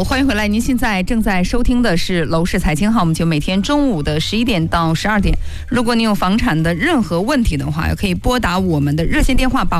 好，欢迎回来。您现在正在收听的是楼市财经号，我们就每天中午的11点到12点。如果您有房产的任何问题的话，可以拨打我们的热线电话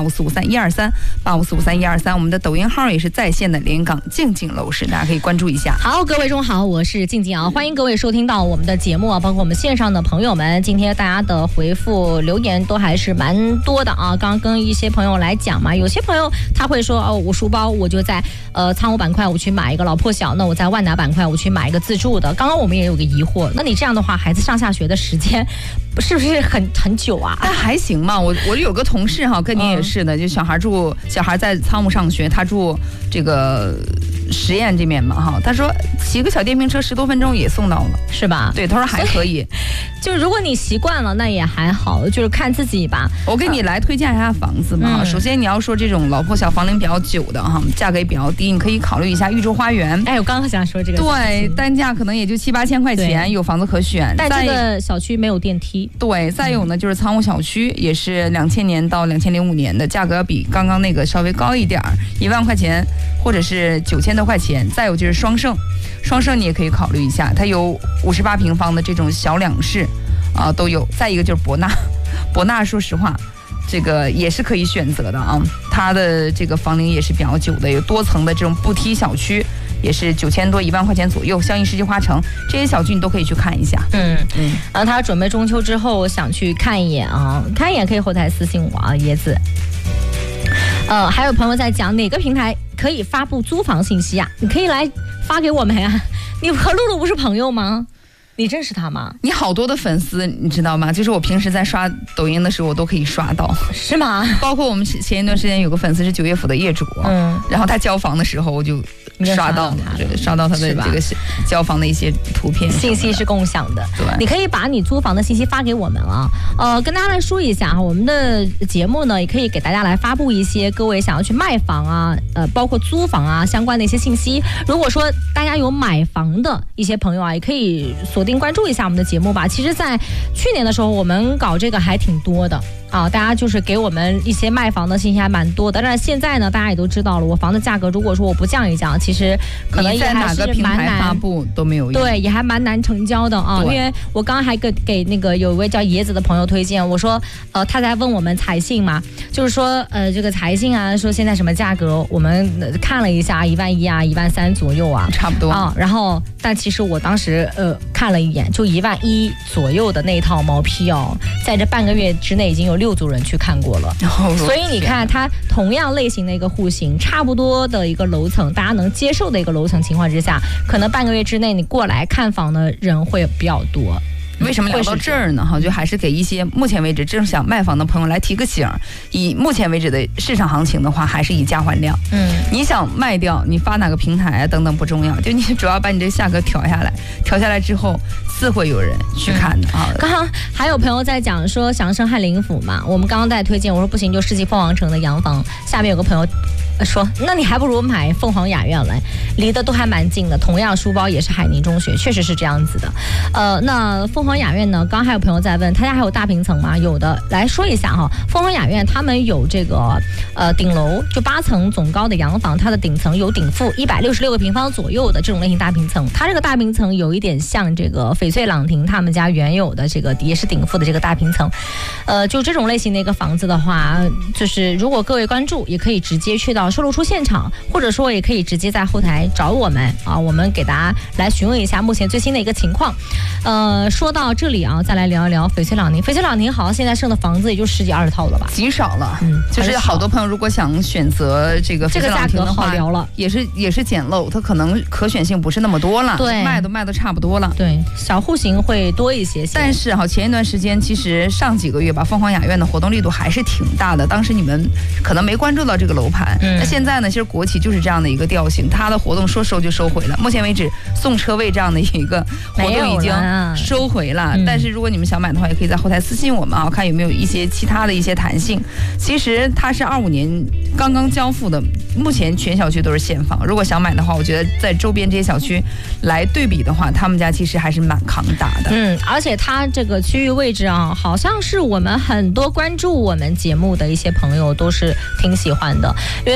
85453123，85453123。我们的抖音号也是在线的连岗静静楼市，大家可以关注一下。 好，各位中午好，我是静静啊，欢迎各位收听到我们的节目啊，包括我们线上的朋友们，今天大家的回复留言都还是蛮多的啊。刚刚跟一些朋友来讲嘛，有些朋友他会说哦，我书包我就在仓务板块我去买一个老破小，那我在万达板块我去买一个自住的。刚刚我们也有个疑惑，那你这样的话，孩子上下学的时间是不是很久啊？ 但还行嘛，我有个同事哈，跟你也是的，就小孩在仓务上学，他住这个实验这边嘛哈，他说骑个小电瓶车10多分钟也送到了， 是吧？ 对，他说还可以。 就如果你习惯了，那也还好，就是看自己吧。 我给你来推荐一下房子嘛。首先你要说这种老破小房龄比较久的哈，价格也比较低，你可以考虑一下玉洲花园。 哎，我刚刚想说这个。 对，单价可能也就7、8千块钱，有房子可选。 但这个小区没有电梯。 对，再有呢就是仓务小区，也是2000年到2005年的，价格要比刚刚那个稍微高一点，1万块钱或者是9000多块钱。再有就是双盛你也可以考虑一下，它有58平方的这种小两室都有。再一个就是博纳说实话这个也是可以选择的啊，它的这个房龄也是比较久的，有多层的这种步梯小区，也是9000多1万块钱左右。相应世纪花城这些小区你都可以去看一下。 然后他准备中秋之后想去看一眼啊，看一眼可以后台私信我啊，椰子。还有朋友在讲哪个平台可以发布租房信息啊？你可以来发给我们呀。你和露露不是朋友吗？你认识他吗？ 你好多的粉丝你知道吗？就是我平时在刷抖音的时候我都可以刷到。 是吗？ 包括我们前一段时间有个粉丝是9月府的业主，然后他交房的时候我就刷到他的这个交房的一些图片信息是共享的。对，你可以把你租房的信息发给我们啊。跟大家来说一下，我们的节目呢也可以给大家来发布一些各位想要去卖房啊，包括租房啊相关的一些信息。如果说大家有买房的一些朋友啊，也可以锁定关注一下我们的节目吧。其实在去年的时候我们搞这个还挺多的啊，大家就是给我们一些卖房的信息还蛮多的。但是现在呢，大家也都知道了，我房的价格如果说我不降一降，其实可能也还是蛮难，在哪个平台发布都没有用。 对，也还蛮难成交的啊。因为我刚刚还给那个有一位叫椰子的朋友推荐，我说他在问我们财信嘛，就是说这个财信啊，说现在什么价格，我们看了一下11000啊13000左右啊， 差不多啊。然后但其实我当时看了一眼，就11000左右的那一套毛坯哦，在这半个月之内已经有6组人去看过了。所以你看它同样类型的一个户型，差不多的一个楼层，大家能接受的一个楼层情况之下，可能半个月之内你过来看房的人会比较多。 为什么聊到这儿呢？就还是给一些目前为止正想卖房的朋友来提个醒。以目前为止的市场行情的话，还是以价还量。你想卖掉，你发哪个平台啊等等不重要，就你主要把你这个价格调下来之后，自会有人去看的啊。 刚刚还有朋友在讲说祥盛翰林府嘛，我们刚刚在推荐，我说不行就世纪凤凰城的洋房。下面有个朋友说，那你还不如买凤凰雅苑来，离得都还蛮近的，同样书包也是海宁中学，确实是这样子的。那凤凰雅苑呢，刚刚还有朋友在问，他家还有大平层吗？有的，来说一下哈。凤凰雅苑他们有这个顶楼，就8层总高的洋房，它的顶层有顶负166个平方左右的这种类型大平层，它这个大平层有一点像这个翡翠朗廷他们家原有的这个也是顶负的这个大平层。就这种类型的一个房子的话，就是如果各位关注，也可以直接去到售楼处现场，或者说也可以直接在后台找我们啊，我们给大家来询问一下目前最新的一个情况。说到这里啊，再来聊一聊翡翠朗廷。翡翠朗廷好像现在剩的房子也就10几20套了吧， 极少了。就是好多朋友如果想选择这个翡翠朗廷的话， 好聊了， 也是简陋，它可能可选性不是那么多了， 对， 卖都差不多了。 对，小户型会多一些。 但是前一段时间，其实上几个月吧，凤凰雅苑的活动力度还是挺大的。当时你们可能没关注到这个楼盘，那现在呢，其实国企就是这样的一个调性，它的活动说收就收回了。目前为止，送车位这样的一个活动已经收回了。但是如果你们想买的话，也可以在后台私信我们啊，看有没有一些其他的一些弹性。其实它是25年刚刚交付的，目前全小区都是现房。如果想买的话，我觉得在周边这些小区来对比的话，他们家其实还是蛮抗打的。 而且它这个区域位置啊，好像是我们很多关注我们节目的一些朋友都是挺喜欢的，因为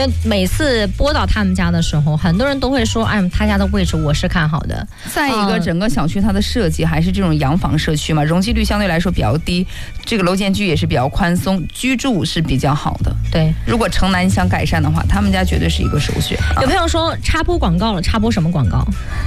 为每次播到他们家的时候，很多人都会说，哎，他家的位置我是看好的。 再一个，整个小区它的设计还是这种洋房社区嘛，容积率相对来说比较低，这个楼间距也是比较宽松，居住是比较好的。 对， 如果城南想改善的话，他们家绝对是一个首选。 有朋友说插播广告了，插播什么广告？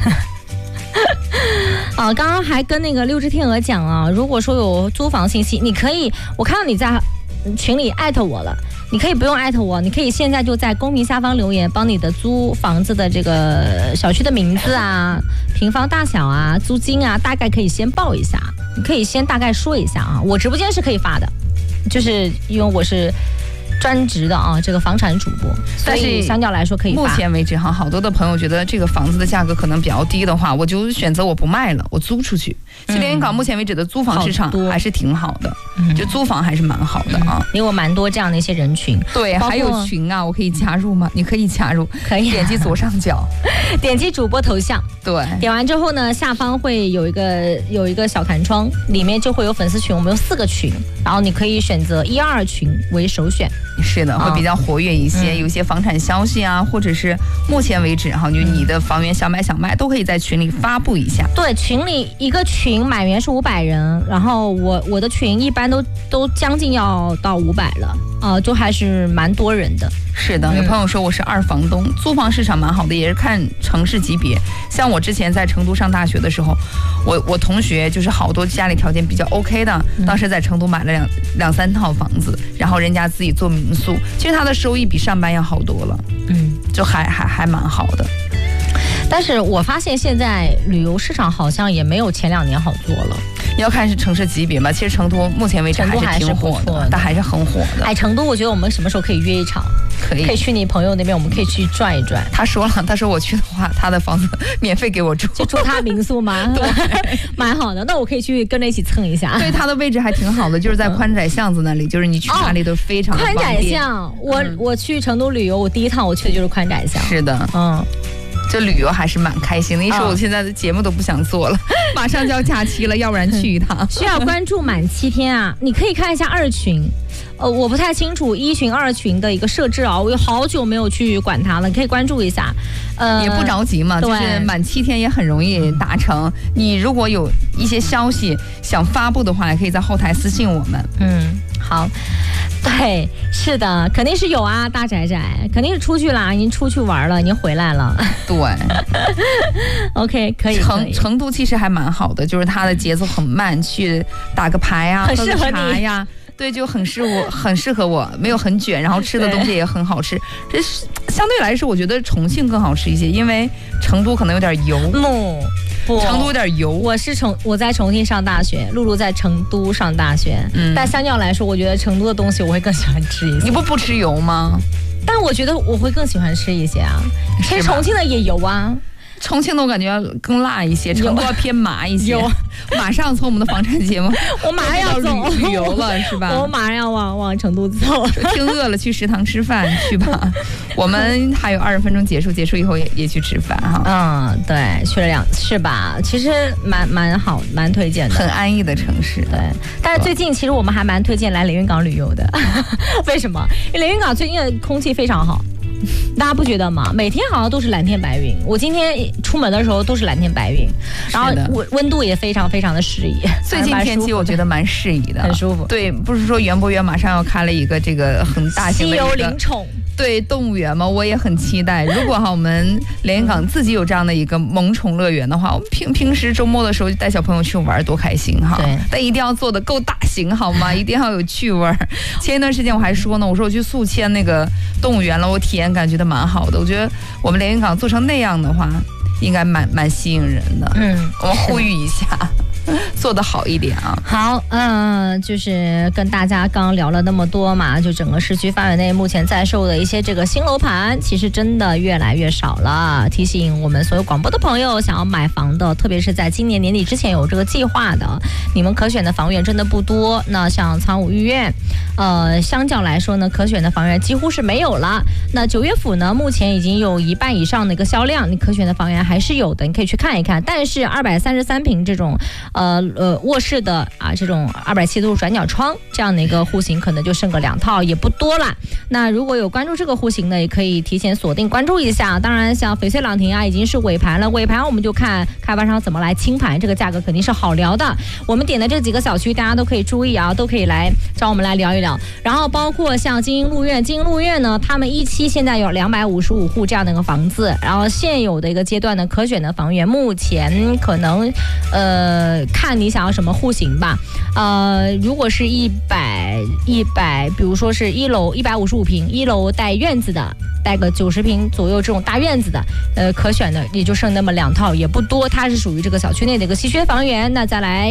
刚刚还跟那个六只天鹅讲啊，如果说有租房信息，你可以，我看到你在群里艾特我了，你可以不用艾特我，你可以现在就在公屏下方留言，帮你的租房子的这个小区的名字啊、平方大小啊、租金啊，大概可以先报一下，你可以先大概说一下啊。我直播间是可以发的，就是因为我是专职的啊，这个房产主播，所以相较来说可以发。 目前为止哈，好多的朋友觉得这个房子的价格可能比较低的话，我就选择我不卖了，我租出去。其实连云港目前为止的租房市场还是挺好的，就租房还是蛮好的啊， 因为我蛮多这样的一些人群。 对，还有群啊，我可以加入吗？你可以加入， 可以点击左上角， 点击主播头像， 对， 点完之后呢，下方会有一个小弹窗，里面就会有粉丝群，我们有4个群，然后你可以选择1、2群为首选。 是的，会比较活跃一些，有一些房产消息啊，或者是目前为止哈，就你的房源想买想卖，都可以在群里发布一下。 对，群里一个群满员是500人，然后我的群一般都将近要到500了，就还是蛮多人的。 是的，有朋友说我是2房东，租房市场蛮好的，也是看城市级别。像我之前在成都上大学的时候，我同学就是好多家里条件比较 OK 的，当时在成都买了两三套房子，然后人家自己做民宿，其实他的收益比上班要好多了，就还蛮好的。 但是我发现现在旅游市场好像也没有前2年好做了。 要看是城市级别嘛，其实成都目前为止还是挺火的，但还是很火的。 哎，成都我觉得我们什么时候可以约一场？可以去你朋友那边，我们可以去转一转。 他说我去的话，他的房子免费给我住， 就住他民宿吗？对，蛮好的。那我可以去跟着一起蹭一下。 对，他的位置还挺好的，就是在宽窄巷子那里，就是你去哪里都非常的方便。 宽窄巷，我去成都旅游，我第一趟我去的就是宽窄巷。 是的，这旅游还是蛮开心的。一说我现在的节目都不想做了，马上就要假期了，要不然去一趟。 需要关注满7天啊！你可以看一下2群，我不太清楚1群、2群的一个设置啊，我有好久没有去管它了，你可以关注一下。 也不着急嘛，就是满7天也很容易达成。你如果有一些消息想发布的话，也可以在后台私信我们。 好。对，是的，肯定是有啊，大宅宅肯定是出去啦，已经出去玩了，已经回来了。 对 ，OK， 可以。 成都其实还蛮好的，就是它的节奏很慢，去打个牌啊，喝个茶呀。对，就很适合我，没有很卷，然后吃的东西也很好吃。这相对来说，我觉得重庆更好吃一些，因为成都可能有点油。成都有点油。 我在重庆上大学，露露在成都上大学。但相较来说，我觉得成都的东西我会更喜欢吃一些。 你不吃油吗？ 但我觉得我会更喜欢吃一些啊。其实重庆的也油啊。 重庆的我感觉要更辣一些，成都要偏麻一些。马上从我们的房产节目， 我马上要走旅游了，是吧？ 我马上要往成都走。 听饿了去食堂吃饭去吧。我们还有20分钟结束以后也去吃饭哈。 对，去了是吧？其实蛮好，蛮推荐的， 很安逸的城市。 对，但是最近其实我们还蛮推荐来连云港旅游的。为什么？因为连云港最近的空气非常好。大家不觉得吗？每天好像都是蓝天白云。我今天出门的时候都是蓝天白云，然后温度也非常非常的适宜。 最近天气我觉得蛮适宜的， 很舒服。 对，不是说园博园马上要开了一个这个很大型的稀有灵宠。 对，动物园嘛，我也很期待。如果我们连云港自己有这样的一个萌宠乐园的话，我们平时周末的时候就带小朋友去玩，多开心哈！ 对， 但一定要做的够大型好吗？一定要有趣味。前一段时间我还说呢，我说我去宿迁那个动物园了，我体验感觉得蛮好的。我觉得我们连云港做成那样的话，应该蛮吸引人的。我们呼吁一下。做得好一点啊！ 好，就是跟大家刚聊了那么多嘛，就整个市区范围内目前在售的一些这个新楼盘，其实真的越来越少了。提醒我们所有广播的朋友，想要买房的，特别是在今年年底之前有这个计划的，你们可选的房源真的不多。那像苍梧御苑，相较来说呢，可选的房源几乎是没有了。那九岳府呢，目前已经有1半以上的一个销量，你可选的房源还是有的，你可以去看一看。但是233平这种卧室的这种270度转角窗这样的一个户型，可能就剩个2套，也不多啦。那如果有关注这个户型的，也可以提前锁定关注一下。当然，像翡翠朗廷已经是尾盘了，尾盘我们就看开发商怎么来清盘，这个价格肯定是好聊的。我们点的这几个小区，大家都可以注意都可以来找我们来聊一聊。然后包括像金鹰路苑呢，他们17现在有255户这样的一个房子，然后现有的一个阶段呢，可选的房源目前可能看你想要什么户型吧。如果是100，比如说是1楼155平，1楼带院子的，带个90平左右这种大院子的，可选的也就剩那么2套，也不多，它是属于这个小区内的一个稀缺房源。那再来